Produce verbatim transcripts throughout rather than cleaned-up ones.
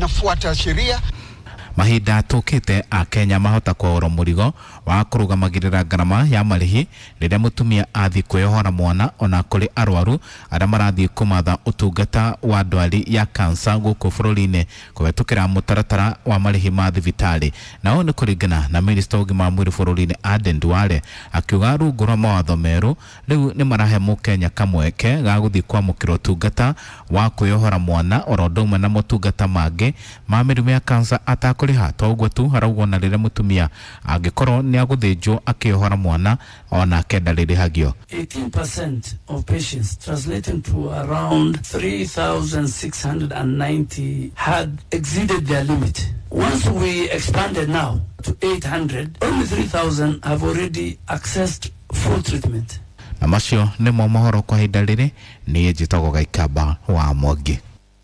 anafuata sheria. Mahinda tukite a Kenya mahota kwa murigo wa kurugamagirira garama ya marihi riria mutumia athi kweyohora mwana ona kuri arwaru aria marathi kumatha utungata wa ndwari ya kansa guku bururi-ini kuhetukira mutaratara wa marihi ma thibitari. Nao ni kuringana na Minister wa ugima wa mwiri bururi-ini Aden Duale akiuga rungu rwa mawatho meru riu ni marahe mukenya kamweke ga guthi kwamukira utungata wa kweyohora mwana oro ndumwe na mutungata mangi ma mirimu ya kansa ata kuri hato ugwo tu haraugo na rire mutumia agikorwo ni aguthinjwo akiohora mwana ona kenda riri hagio. eighteen percent of patients, translating to around three thousand six hundred ninety, had exceeded their limit. Once we expanded now to eight hundred, only three thousand have already accessed full treatment. Na macio ni mo mohoro kwa hinda riri, ni njitagwo Gaikamba wa Mwangi.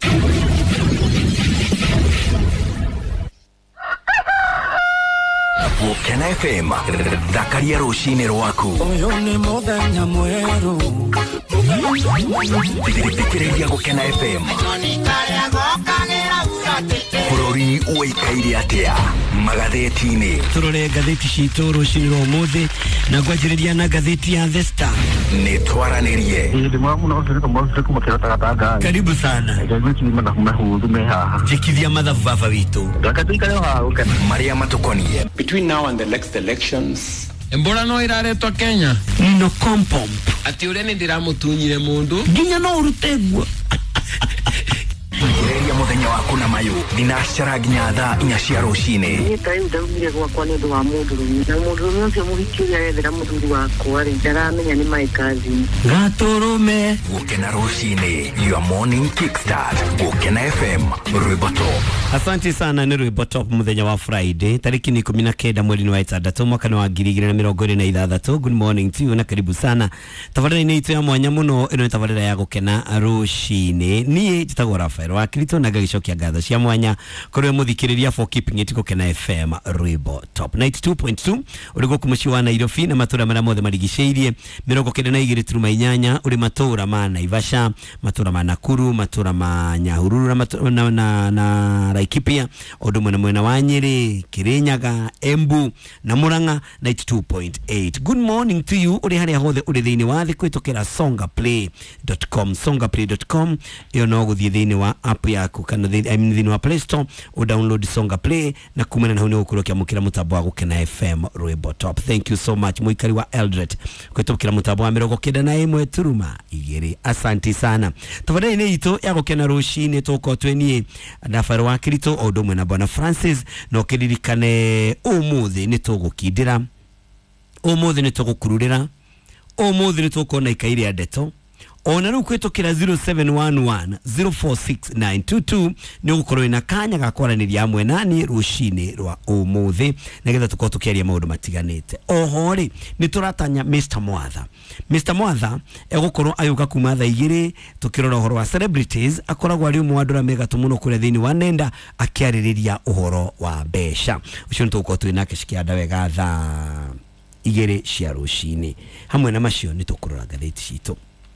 Gukena F M, thakaria rucini rwaku. Uyu ni muthenya mweru. Thikiriria Gukena F M. Bururi uikaire atia magatheti-ini. Turore gatheti citu rucini rwa muthi na gwajiriria na gatheti ya The Star. Ni twaranirie. Ndi mwamu na usirika mwamu kumakira tagatanga. Karibu sana. Gatheti ni mana kumehudu mehaha. Jikithia mathabu baba witu. Gatheti kale ha ukena. Maria matukonie. Between now and the next elections, Embora no iraretwa Kenya no kompom ati ure ni ndiramutunyire mundu nginya no urutegwa. Thikiriria muthenya waku na mayu thinacara nginya thaa inya cia rucini. Ni tai ndaumire gwakwa ni undu wa mundurume na mundurume ucio muhikiria yethera muthuri wakwa ri ndaramenya ni my cousin Gaturume. Gukena rucini, your morning kickstart. Gukena F M, Rwimbo Top. Asante sana, ni Rwimbo Top muthenya wa Friday tariki ni kumi na kenda mweri wa itandatu mwaka wa ngiri igĩrĩ na mĩrongo ĩrĩ na ithathatũ. Good morning to you na karibu sana tabarĩra-inĩ itu ya mwanya muno. Ino ni tabarĩra ya gukena rucini. Niĩ njĩtagwo Rafael wa Kirito na ngagicokia ngatho cia mwanya kũrĩ mũthikĩrĩria for keeping it Gukena F M Rwimbo Top ninety-two point two uri gũkũ mũciĩ wa Nairobi na matũra marĩa mothe marigicĩirie mĩrongo kenda na igĩrĩ turuma inyanya uri matũra ma Naivasha, matũra ma Nakuru, matũra ma Nyahururu na, na, na, na Laikipia, ũndũ mwena mwena wa Nyeri, Kirinyaga, Embu na Murang'a ninety-two point eight. Good morning to you uri harĩa hothe uri thĩinĩ wa thĩ kwĩtũkĩra songaplay dot com songaplay dot com. Iyo no gũthiĩ thĩinĩ wa app yaku kana thĩinĩ wa Play Store o download Songa Play na kumana na hau nĩ ũkũrũkia mũkĩra mũtambo wa Gukena F M Rwimbo Top. Thank you so much mũikari wa Eldoret kwĩtũkĩra mũtambo wa mĩrongo kenda na ĩmwe turuma igĩrĩ. Asante sana tabarĩra-inĩ itũ ya gũkena rũcinĩ tũko twenie Rafael wa Kirito o ũndũ ũmwe na Bwana Francis no kĩririkane ũmũthĩ nĩ tũgũkindĩra, ũmũthĩ nĩ tũgũkururĩra, ũmũthĩ nĩ tũkuona ikaire ya ndeto ona rĩu kwĩtũkĩra zero seven one one zero four six nine two two nĩ ũgũkorwo ina kanya ga kwaranĩria amwe nani rũcinĩ rwa ũmũthĩ nĩgetha tũkorwo tũkĩaria maũndũ matiganĩte. Oho rĩ nĩ tũratanya Mister Mwatha. Mister Mwatha egũkorwo ayũka kuma thaa igĩrĩ tũkĩrora ũhoro wa celebrities. Akoragwo arĩ ũmwe wa andũ arĩa megatũ mũno kũrĩa thĩinĩ wa nenda akĩarĩrĩria ũhoro wa mbeca. Ũcio nĩ tũgũkorwo twĩ nake cikĩanda wega thaa igĩrĩ cia rũcinĩ. Hamwe na macio nĩ tũkũrora ngathĩti citũ.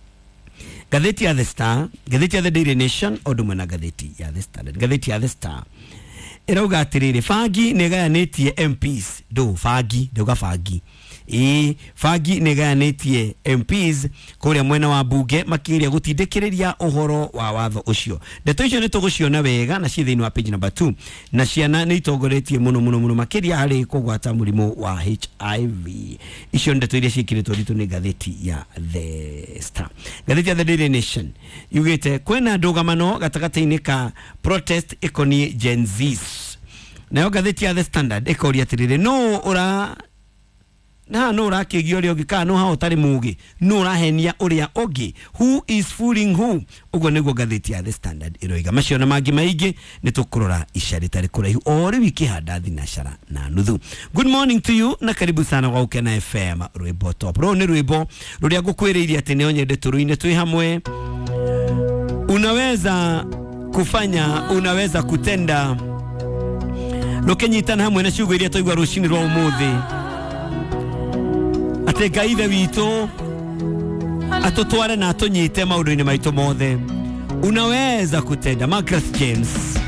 Gatheti ya The Star, gatheti ya The Daily Nation, odumwe na gatheti ya The Standard. Gatheti ya The Star irauga atiriri Fagi negayanĩtie M Ps do Fagi ndoga Fagi e Fagi negayanĩtie M Ps kũrĩa mwena wa bunge makĩria gũtindĩkĩrĩria ũhoro wa watho ũcio. Ndeto icio nĩ tũgũciona wega na ciĩ thĩinĩ wa page number two na ciana nĩ itongoretie mũno mũno mũno makĩria harĩ kũgwata mũrimũ wa H I V. Icio ndeto iria ciĩkĩrĩtwo ritũ nĩ gatheti ya The Star. Gatheti ya The Daily Nation yugĩte kwĩna ndũgamano gatagatĩ-inĩ ka protest ĩkoniĩ Gen Z. Nayo gatheti ya The Standard ĩkoria atĩrĩrĩ no ũra na no rakĩgio ũrĩa ũngĩ kana no ha ũtarĩ mũgĩ no ũrahenia ũrĩa ũngĩ. Who is fooling who? Ũguo nĩguo gatheti ya The Standard ĩroiga. Macio na mangĩ maingĩ nĩ tũkũrora ica rĩtarĩ kũraihu o rĩu ikĩhanda thinacara na nuthu. Good morning to you na karibu sana kwa Gukena F M Rwimbo Top. Rũrũ nĩ rwĩmbo rũrĩa ngũkwĩrĩirie atĩ nĩ onyende tũrũine twĩ hamwe. Unaweza kufanya, unaweza kutenda. Rũkĩnyitana hamwe na ciugo iria twaigua rũcinĩ rwa ũmũthĩ ate Ngai ithe witũ atũtware na atũnyite maũndũ-inĩ maitũ mothe. Unaweza kutenda. Marcus James.